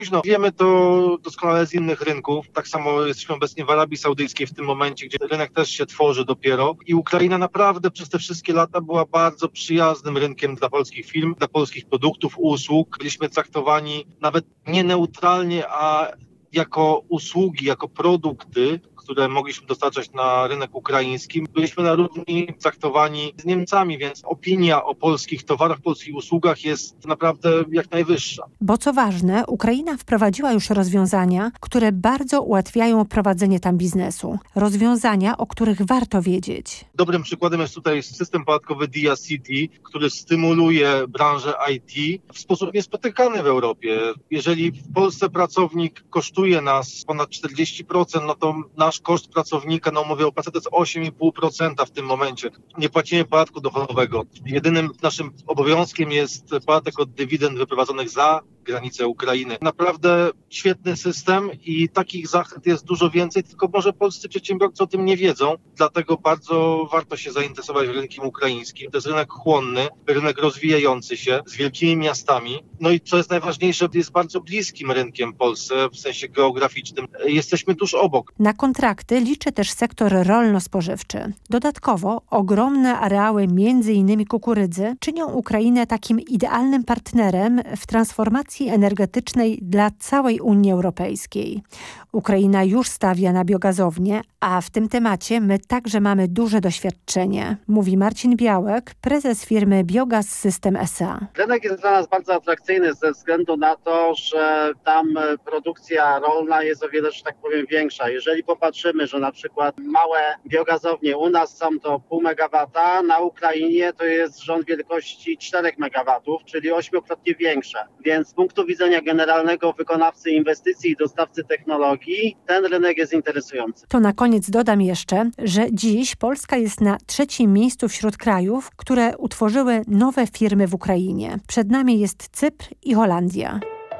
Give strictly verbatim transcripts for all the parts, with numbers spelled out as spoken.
późno. Wiemy to doskonale z innych rynków. Tak samo jesteśmy obecnie w Arabii Saudyjskiej w tym momencie, gdzie rynek też się tworzy dopiero. I Ukraina naprawdę przez te wszystkie lata była bardzo przyjaznym rynkiem dla polskich firm, dla polskich produktów, usług. Byliśmy traktowani nawet nie neutralnie, a jako usługi, jako produkty, które mogliśmy dostarczać na rynek ukraiński. Byliśmy na równi traktowani z Niemcami, więc opinia o polskich towarach, polskich usługach jest naprawdę jak najwyższa. Bo co ważne, Ukraina wprowadziła już rozwiązania, które bardzo ułatwiają prowadzenie tam biznesu. Rozwiązania, o których warto wiedzieć. Dobrym przykładem jest tutaj system podatkowy Dia City, który stymuluje branżę I T w sposób niespotykany w Europie. Jeżeli w Polsce pracownik kosztuje nas ponad czterdzieści procent, no to nasz koszt pracownika na umowie o pracę to jest osiem i pół procent w tym momencie. Nie płacimy podatku dochodowego. Jedynym naszym obowiązkiem jest podatek od dywidend wyprowadzonych za granicę Ukrainy. Naprawdę świetny system i takich zachęt jest dużo więcej, tylko może polscy przedsiębiorcy o tym nie wiedzą, dlatego bardzo warto się zainteresować rynkiem ukraińskim. To jest rynek chłonny, rynek rozwijający się z wielkimi miastami. No i co jest najważniejsze, jest bardzo bliskim rynkiem Polsce w sensie geograficznym. Jesteśmy tuż obok. Na kontrakty liczy też sektor rolno-spożywczy. Dodatkowo ogromne areały, między innymi kukurydzy, czynią Ukrainę takim idealnym partnerem w transformacji energetycznej dla całej Unii Europejskiej. Ukraina już stawia na biogazownię, a w tym temacie my także mamy duże doświadczenie, mówi Marcin Białek, prezes firmy Biogaz System S A. Rynek jest dla nas bardzo atrakcyjny ze względu na to, że tam produkcja rolna jest o wiele, że tak powiem, większa. Jeżeli popatrzymy, że na przykład małe biogazownie u nas są to pół megawata, na Ukrainie to jest rząd wielkości czterech megawatów, czyli ośmiokrotnie większe. Więc z punktu widzenia generalnego wykonawcy inwestycji i dostawcy technologii, ten rynek jest interesujący. To na koniec dodam jeszcze, że dziś Polska jest na trzecim miejscu wśród krajów, które utworzyły nowe firmy w Ukrainie. Przed nami jest Cypr i Holandia.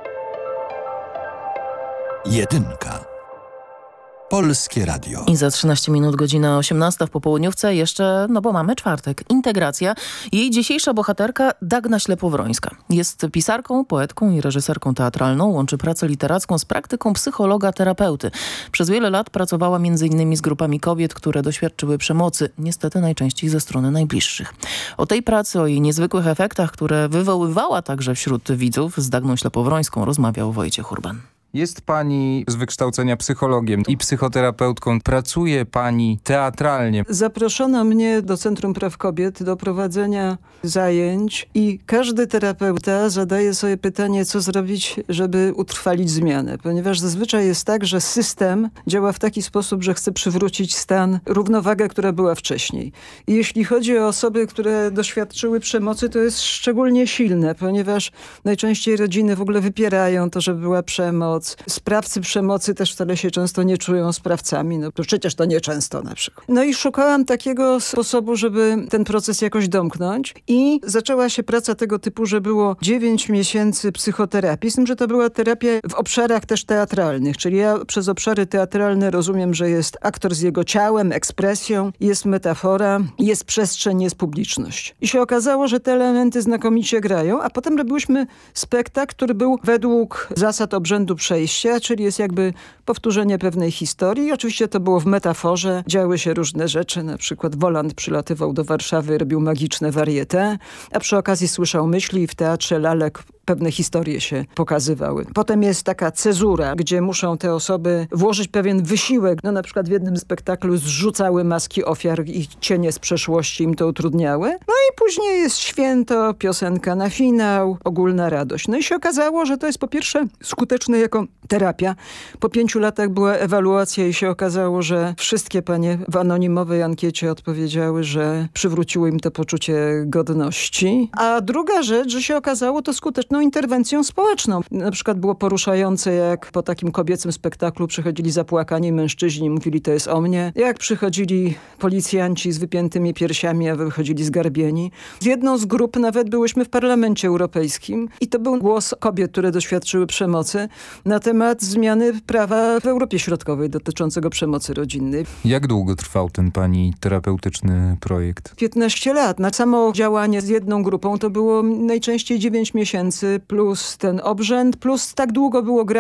Jedynka. Polskie Radio. I za trzynaście minut godzina osiemnasta w popołudniówce jeszcze, no bo mamy czwartek. Integracja. Jej dzisiejsza bohaterka Dagna Ślepowrońska. Jest pisarką, poetką i reżyserką teatralną. Łączy pracę literacką z praktyką psychologa-terapeuty. Przez wiele lat pracowała między innymi z grupami kobiet, które doświadczyły przemocy. Niestety najczęściej ze strony najbliższych. O tej pracy, o jej niezwykłych efektach, które wywoływała także wśród widzów, z Dagną Ślepowrońską rozmawiał Wojciech Urban. Jest pani z wykształcenia psychologiem i psychoterapeutką. Pracuje pani teatralnie. Zaproszono mnie do Centrum Praw Kobiet do prowadzenia zajęć i każdy terapeuta zadaje sobie pytanie, co zrobić, żeby utrwalić zmianę. Ponieważ zazwyczaj jest tak, że system działa w taki sposób, że chce przywrócić stan, równowagę, która była wcześniej. I jeśli chodzi o osoby, które doświadczyły przemocy, to jest szczególnie silne, ponieważ najczęściej rodziny w ogóle wypierają to, że była przemoc. Sprawcy przemocy też wcale się często nie czują sprawcami. No to przecież to nieczęsto na przykład. No i szukałam takiego sposobu, żeby ten proces jakoś domknąć i zaczęła się praca tego typu, że było dziewięć miesięcy psychoterapii, z tym, że to była terapia w obszarach też teatralnych, czyli ja przez obszary teatralne rozumiem, że jest aktor z jego ciałem, ekspresją, jest metafora, jest przestrzeń, jest publiczność. I się okazało, że te elementy znakomicie grają, a potem robiłyśmy spektakl, który był według zasad obrzędu przejścia, czyli jest jakby powtórzenie pewnej historii. I oczywiście to było w metaforze, działy się różne rzeczy, na przykład Woland przylatywał do Warszawy, robił magiczne varieté, a przy okazji słyszał myśli i w teatrze lalek pewne historie się pokazywały. Potem jest taka cezura, gdzie muszą te osoby włożyć pewien wysiłek. No na przykład w jednym spektaklu zrzucały maski ofiar i cienie z przeszłości im to utrudniały. No i później jest święto, piosenka na finał, ogólna radość. No i się okazało, że to jest po pierwsze skuteczne jako terapia. Po pięciu latach była ewaluacja i się okazało, że wszystkie panie w anonimowej ankiecie odpowiedziały, że przywróciło im to poczucie godności. A druga rzecz, że się okazało to skuteczną interwencją społeczną. Na przykład było poruszające, jak po takim kobiecym spektaklu przychodzili zapłakani mężczyźni i mówili, to jest o mnie. Jak przychodzili policjanci z wypiętymi piersiami, a wychodzili zgarbieni. Z jedną z grup nawet byłyśmy w Parlamencie Europejskim i to był głos kobiet, które doświadczyły przemocy na temat zmiany prawa w Europie Środkowej dotyczącego przemocy rodzinnej. Jak długo trwał ten pani terapeutyczny projekt? piętnaście lat. Na samo działanie z jedną grupą to było najczęściej dziewięć miesięcy. miesięcy plus ten obrzęd, plus tak długo było grane